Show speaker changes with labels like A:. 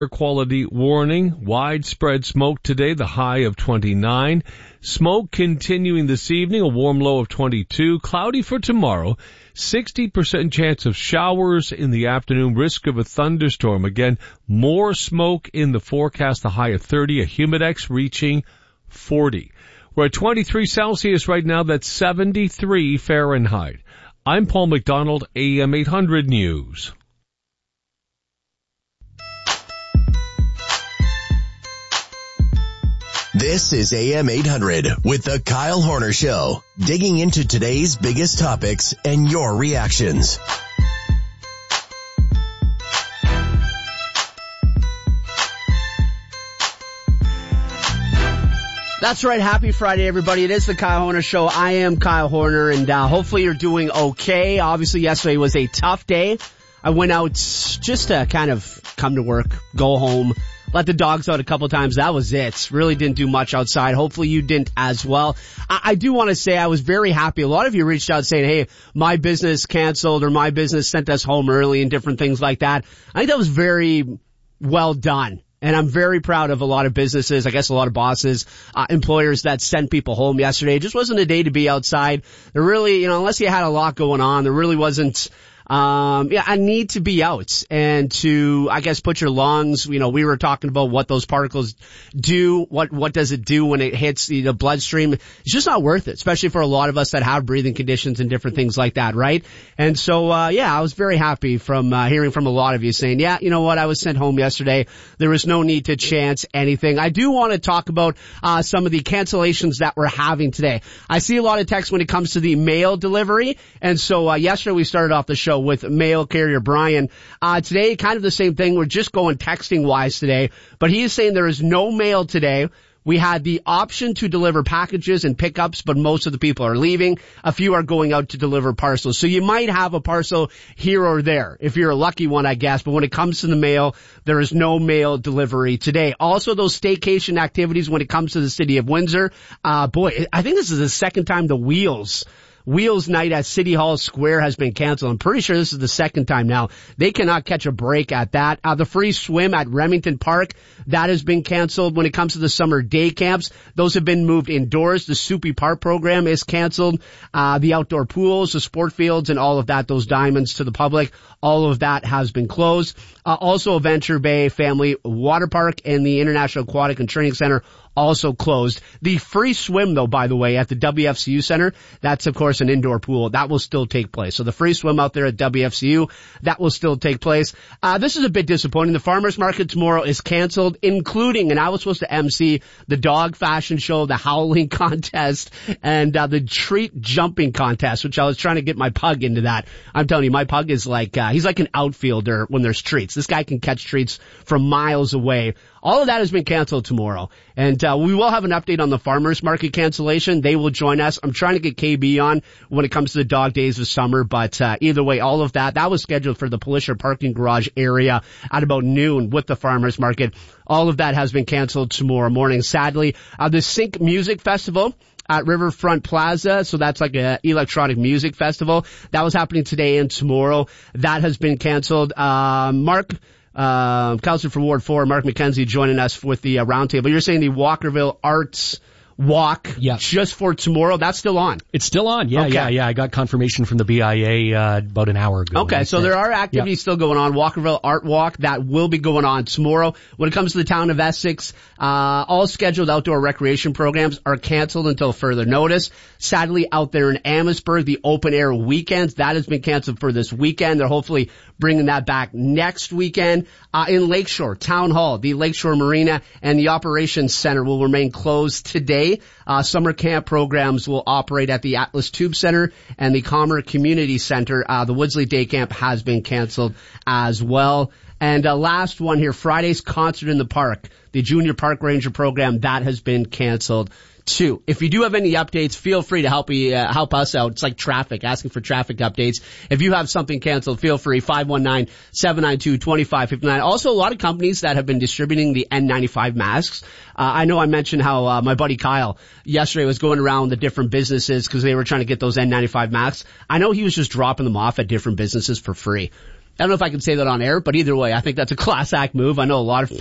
A: Air quality warning. Widespread smoke today, the high of 29. Smoke continuing this evening, a warm low of 22. Cloudy for tomorrow. 60% chance of showers in the afternoon, risk of a thunderstorm. Again, more smoke in the forecast, the high of 30. A humidex reaching 40. We're at 23 Celsius right now. That's 73 Fahrenheit. I'm Paul McDonald, AM 800 News.
B: This is AM 800 with the Kyle Horner Show, digging into today's biggest topics and your reactions.
C: That's right. Happy Friday, everybody. It is the Kyle Horner Show. I am Kyle Horner, and hopefully you're doing okay. Obviously, yesterday was a tough day. I went out just to kind of come to work, go home, let the dogs out a couple times. That was it. Really didn't do much outside. Hopefully you didn't as well. I do want to say I was very happy. A lot of you reached out saying, hey, my business canceled or my business sent us home early and different things like that. I think that was very well done. And I'm very proud of a lot of businesses, I guess a lot of bosses, employers that sent people home yesterday. It just wasn't a day to be outside. There really, unless you had a lot going on, there really wasn't a need to be out and to, I guess, put your lungs, we were talking about what those particles do, what does it do when it hits the bloodstream. It's just not worth it, especially for a lot of us that have breathing conditions and different things like that, right? And so, I was very happy from, hearing from a lot of you saying, yeah, you know what, I was sent home yesterday. There was no need to chance anything. I do want to talk about, some of the cancellations that we're having today. I see a lot of texts when it comes to the mail delivery. And so, yesterday we started off the show with mail carrier Brian. Today, kind of the same thing. We're just going texting wise today, but he is saying there is no mail today. We had the option to deliver packages and pickups, but most of the people are leaving. A few are going out to deliver parcels. So you might have a parcel here or there, if you're a lucky one, I guess. But when it comes to the mail, there is no mail delivery today. Also, those staycation activities when it comes to the city of Windsor. I think this is the second time the Wheels night at City Hall Square has been canceled. I'm pretty sure this is the second time now. They cannot catch a break at that. The free swim at Remington Park, that has been canceled. When it comes to the summer day camps, those have been moved indoors. The Soupy Park program is canceled. The outdoor pools, the sport fields, and all of that, those diamonds to the public, all of that has been closed. Also, Venture Bay Family Water Park and the International Aquatic and Training Center also closed. The free swim, though, by the way, at the WFCU Center, that's, of course, an indoor pool. That will still take place. So the free swim out there at WFCU, that will still take place. This is a bit disappointing. The farmers market tomorrow is canceled, including, and I was supposed to MC the dog fashion show, the howling contest, and the treat jumping contest, which I was trying to get my pug into that. I'm telling you, my pug is like, he's like an outfielder when there's treats. This guy can catch treats from miles away. All of that has been canceled tomorrow. And we will have an update on the farmers market cancellation. They will join us. I'm trying to get KB on when it comes to the dog days of summer. But either way, all of that was scheduled for the Polisher parking garage area at about noon with the farmers market. All of that has been canceled tomorrow morning. Sadly, the Sync Music Festival at Riverfront Plaza, so that's like a electronic music festival. That was happening today and tomorrow. That has been canceled. Councilor for Ward 4, Mark McKenzie, joining us with the roundtable. You're saying the Walkerville Arts Walk just for tomorrow? That's still on.
D: It's still on. Yeah, okay. Yeah. I got confirmation from the BIA about an hour ago.
C: Okay, so there are activities still going on. Walkerville Art Walk, that will be going on tomorrow. When it comes to the town of Essex, all scheduled outdoor recreation programs are canceled until further notice. Sadly, out there in Amherstburg, the open air weekends, that has been canceled for this weekend. They're hopefully bringing that back next weekend. In Lakeshore, Town Hall, the Lakeshore Marina, and the Operations Center will remain closed today. Summer camp programs will operate at the Atlas Tube Center and the Commer Community Center. The Woodsley Day Camp has been canceled as well. And last one here, Friday's concert in the park, the Junior Park Ranger program, that has been canceled too. If you do have any updates, feel free to help us out. It's like traffic, asking for traffic updates. If you have something canceled, feel free, 519-792-2559. Also, a lot of companies that have been distributing the N95 masks. I know I mentioned how my buddy Kyle yesterday was going around the different businesses because they were trying to get those N95 masks. I know he was just dropping them off at different businesses for free. I don't know if I can say that on air, but either way, I think that's a class act move. I know a lot of